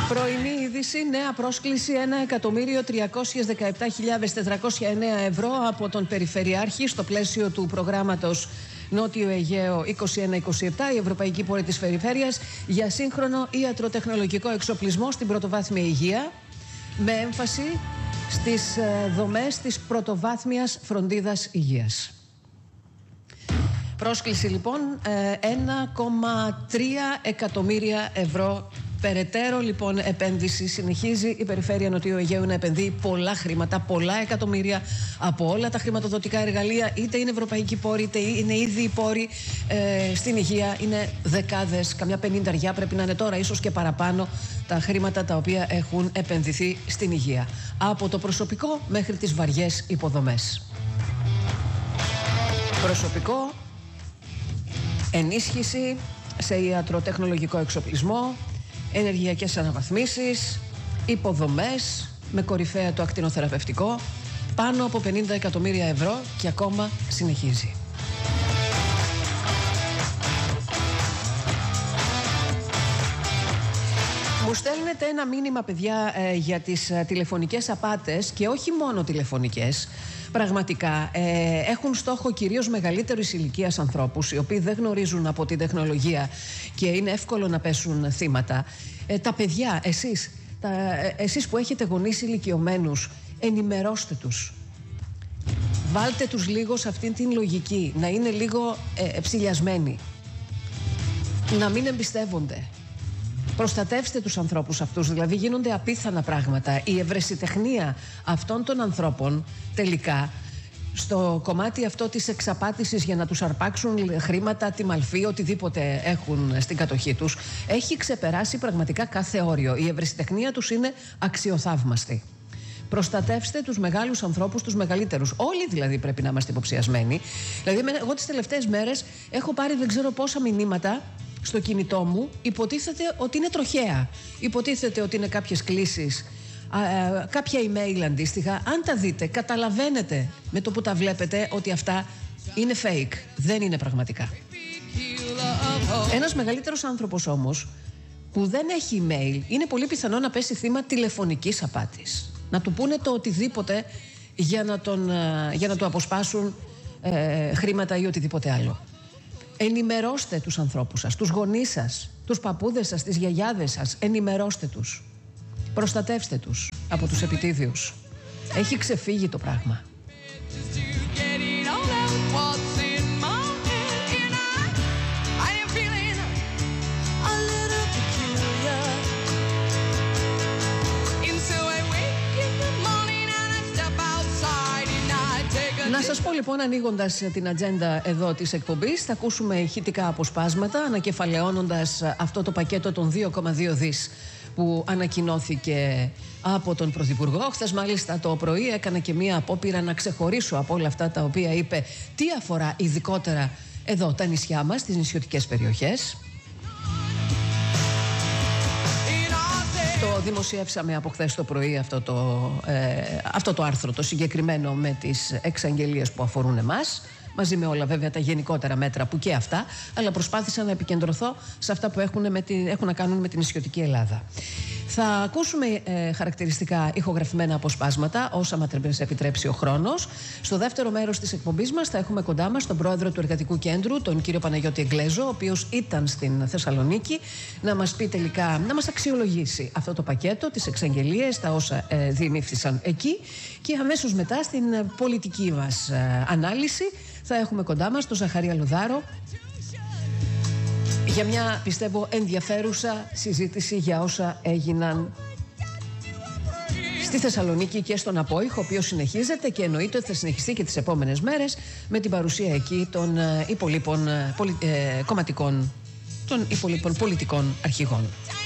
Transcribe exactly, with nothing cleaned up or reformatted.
Πρωινή είδηση, νέα πρόσκληση ένα εκατομμύριο τριακόσιες δεκαεπτά χιλιάδες τετρακόσια εννέα ευρώ από τον Περιφερειάρχη στο πλαίσιο του προγράμματος Νότιο Αιγαίο είκοσι ένα είκοσι επτά, η Ευρωπαϊκή Πόρη της Περιφέρειας, για σύγχρονο ιατροτεχνολογικό εξοπλισμό στην πρωτοβάθμια υγεία, με έμφαση στις δομές της πρωτοβάθμιας φροντίδας υγείας. Πρόσκληση λοιπόν ένα κόμμα τρία εκατομμύρια ευρώ. Περαιτέρω λοιπόν επένδυση. Συνεχίζει η Περιφέρεια Νοτιού Αιγαίου να επενδύει πολλά χρήματα, πολλά εκατομμύρια από όλα τα χρηματοδοτικά εργαλεία, είτε είναι ευρωπαϊκοί πόροι, είτε είναι ήδη οι πόροι ε, στην υγεία. Είναι δεκάδες, καμιά πενήντα πρέπει να είναι τώρα, ίσως και παραπάνω, τα χρήματα τα οποία έχουν επενδυθεί στην υγεία. Από το προσωπικό μέχρι τις βαριές υποδομές. Προσωπικό, ενίσχυση σε ιατροτεχνολογικό εξοπλισμό, ενεργειακές αναβαθμίσεις, υποδομές με κορυφαία το ακτινοθεραπευτικό, πάνω από πενήντα εκατομμύρια ευρώ και ακόμα συνεχίζει. Μου στέλνετε ένα μήνυμα, παιδιά, ε, για τις ε, τηλεφωνικές απάτες, και όχι μόνο τηλεφωνικές. Πραγματικά ε, έχουν στόχο κυρίως μεγαλύτερης ηλικίας ανθρώπους, οι οποίοι δεν γνωρίζουν από την τεχνολογία και είναι εύκολο να πέσουν θύματα. Ε, τα παιδιά, εσείς, τα, ε, εσείς που έχετε γονείς ηλικιωμένους, ενημερώστε τους. Βάλτε τους λίγο σε αυτήν την λογική, να είναι λίγο ε, ψηλιασμένοι, να μην εμπιστεύονται. Προστατεύστε τους ανθρώπους αυτούς, δηλαδή γίνονται απίθανα πράγματα. Η ευρεσιτεχνία αυτών των ανθρώπων τελικά στο κομμάτι αυτό της εξαπάτησης για να τους αρπάξουν χρήματα, τη μαλφή, οτιδήποτε έχουν στην κατοχή τους, έχει ξεπεράσει πραγματικά κάθε όριο. Η ευρεσιτεχνία τους είναι αξιοθαύμαστη. Προστατεύστε τους μεγάλους ανθρώπους, τους μεγαλύτερους. Όλοι δηλαδή πρέπει να είμαστε υποψιασμένοι. Δηλαδή, εγώ τις τελευταίες μέρες έχω πάρει δεν ξέρω πόσα μηνύματα στο κινητό μου, υποτίθεται ότι είναι τροχαία. Υποτίθεται ότι είναι κάποιες κλήσεις, α, α, κάποια email αντίστοιχα. Αν τα δείτε, καταλαβαίνετε με το που τα βλέπετε ότι αυτά είναι fake, δεν είναι πραγματικά. Ένας μεγαλύτερος άνθρωπος όμως που δεν έχει email, είναι πολύ πιθανό να πέσει θύμα τηλεφωνικής απάτης. Να του πούνε το οτιδήποτε για να, τον, για να του αποσπάσουν ε, χρήματα ή οτιδήποτε άλλο. Ενημερώστε τους ανθρώπους σας, τους γονείς σας, τους παππούδες σας, τις γιαγιάδες σας. Ενημερώστε τους. Προστατεύστε τους από τους επιτίδιους. Έχει ξεφύγει το πράγμα. Να σας πω λοιπόν, ανοίγοντας την ατζέντα εδώ της εκπομπής, θα ακούσουμε ηχητικά αποσπάσματα ανακεφαλαιώνοντας αυτό το πακέτο των δύο κόμμα δύο δις που ανακοινώθηκε από τον Πρωθυπουργό. Χθες μάλιστα το πρωί έκανα και μία απόπειρα να ξεχωρίσω από όλα αυτά τα οποία είπε τι αφορά ειδικότερα εδώ τα νησιά μας, τις νησιωτικές περιοχές. Το δημοσιεύσαμε από χθες το πρωί αυτό το, ε, αυτό το άρθρο, το συγκεκριμένο, με τις εξαγγελίες που αφορούν εμάς, μαζί με όλα βέβαια τα γενικότερα μέτρα που και αυτά, αλλά προσπάθησα να επικεντρωθώ σε αυτά που έχουν, με την, έχουν να κάνουν με την νησιωτική Ελλάδα. Θα ακούσουμε ε, χαρακτηριστικά ηχογραφημένα αποσπάσματα, όσα μας επιτρέψει ο χρόνος. Στο δεύτερο μέρος της εκπομπής μας θα έχουμε κοντά μας τον πρόεδρο του Εργατικού Κέντρου, τον κύριο Παναγιώτη Εγγλέζο, ο οποίος ήταν στην Θεσσαλονίκη, να μας πει τελικά, να μας αξιολογήσει αυτό το πακέτο, τις εξαγγελίες, τα όσα ε, διημήφθησαν εκεί, και αμέσως μετά στην ε, πολιτική μας ε, ανάλυση θα έχουμε κοντά μας τον Ζαχαρία Λουδάρο, για μια, πιστεύω, ενδιαφέρουσα συζήτηση για όσα έγιναν στη Θεσσαλονίκη και στον Απόϊχο, ο οποίος συνεχίζεται και εννοείται ότι θα συνεχιστεί και τις επόμενες μέρες με την παρουσία εκεί των υπολείπων πολι... ε, κομματικών, των υπολείπων πολιτικών αρχηγών.